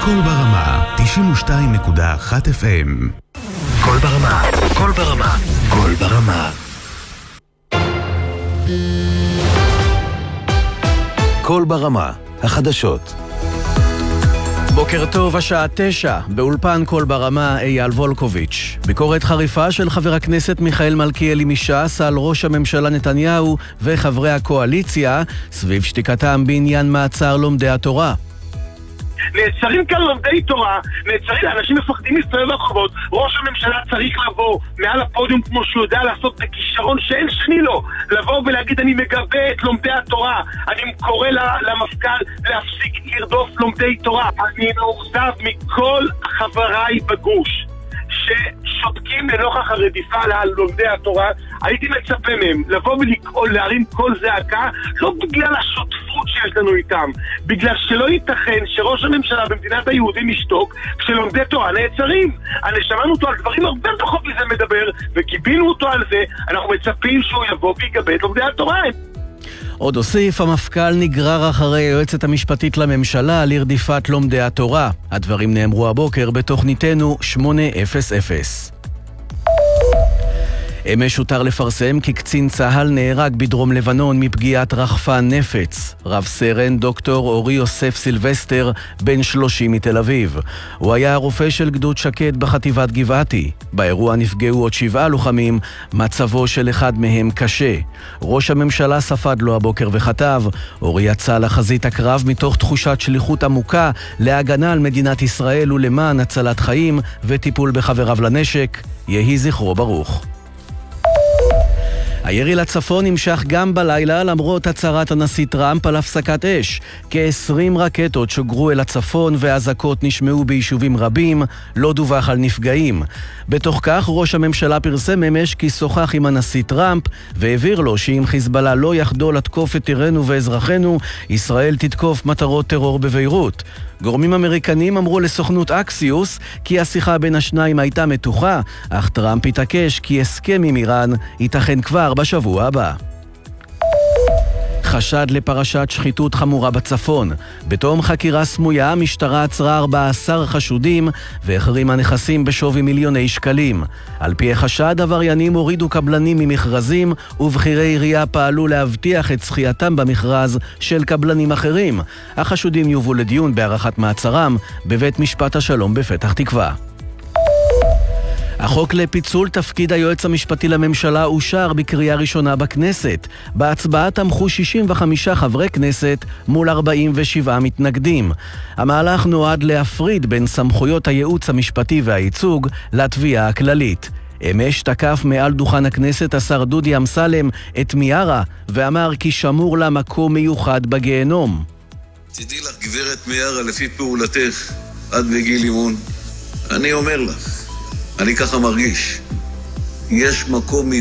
קול ברמה, 92.1 FM. קול ברמה, קול ברמה, קול ברמה. קול ברמה, החדשות. בוקר טוב, השעה 9, באולפן קול ברמה אייל וולקוביץ'. ביקורת חריפה של חבר הכנסת מיכאל מלכיאלי מש"ס על ראש הממשלה נתניהו וחברי הקואליציה סביב שתיקתם בעניין מעצר לומדי התורה. נעצרים כאן לומדי תורה, נעצרים, אנשים מפחדים להסתובב ברחובות. ראש הממשלה צריך לבוא מעל הפודיום כמו שהוא יודע לעשות בכישרון שאין שני לו, לבוא ולהגיד אני מגבה את לומדי התורה, אני קורא למפכ"ל להפסיק לרדוף לומדי תורה. אני מאוכזב מכל חבריי בגוש ששותקים לנוכח הרדיפה על לומדי התורה. הייתי מצפה מהם לבוא ולהרים כל זעקה, לא בגלל השותפות שיש לנו איתם, בגלל שלא ייתכן שראש הממשלה במדינת היהודים ישתוק כשלומדי תורה נעצרים. אני שמענו אותו על דברים הרבה פחות מזה מדבר וקיבינו אותו על זה. אנחנו מצפים שהוא יבוא ויגבה את לומדי התורה. עוד הוסיף, המפכ"ל נגרר אחרי היועצת המשפטית לממשלה לרדיפת לומדי התורה. הדברים נאמרו הבוקר בתוכניתנו 8:00. אמש הותר לפרסם כי קצין צה"ל נהרג בדרום לבנון מפגיעת רחפן נפץ. רב סרן דוקטור אורי יוסף סילבסטר, בן 30 מתל אביב. הוא היה הרופא של גדוד שקד בחטיבת גבעתי. באירוע נפגעו עוד 7 לוחמים, מצבו של אחד מהם קשה. ראש הממשלה ספד לו הבוקר וכתב, אורי יצא לחזית הקרב מתוך תחושת שליחות עמוקה להגנה על מדינת ישראל ולמען הצלת חיים וטיפול בחבריו לנשק. יהי זכרו ברוך. הירי לצפון נמשך גם בלילה למרות הצהרת הנשיא טראמפ על הפסקת אש. כ-20 רקטות שוגרו אל הצפון והאזעקות נשמעו ביישובים רבים, לא דווח על נפגעים. בתוך כך ראש הממשלה פרסם אמש כי שוחח עם הנשיא טראמפ והעביר לו שאם חיזבאללה לא יחדול לתקוף את עירנו ואזרחינו, ישראל תתקוף מטרות טרור בביירות. גורמים אמריקנים אמרו לסוכנות אקסיוס כי השיחה בין השניים הייתה מתוחה, אך טראמפ התעקש כי הסכם עם איראן ייתכן כבר בשבוע הבא. חשד לפרשת שחיתות חמורה בצפון. בתום חקירה סמויה, המשטרה עצרה 14 חשודים והחרימה נכסים בשווי מיליוני שקלים. על פי החשד, עבריינים הורידו קבלנים ממכרזים ובחירי עירייה פעלו להבטיח את זכייתם במכרז של קבלנים אחרים. החשודים יובאו לדיון בהארכת מעצרם בבית משפט השלום בפתח תקווה. החוק לפיצול תפקיד היועץ המשפטי לממשלה אושר בקריאה ראשונה בכנסת. בהצבעה תמכו 65 חברי כנסת מול 47 מתנגדים. המהלך נועד להפריד בין סמכויות הייעוץ המשפטי והייצוג לתביעה הכללית. אמש תקף מעל דוכן הכנסת השר דודי אמסלם את מיארה ואמר כי שמור לה מקום מיוחד בגיהנום. תדעי לך גברת מיארה, לפי פעולתך עד בגיל אימון, אני אומר לך, אני ככה מרגיש. יש מקום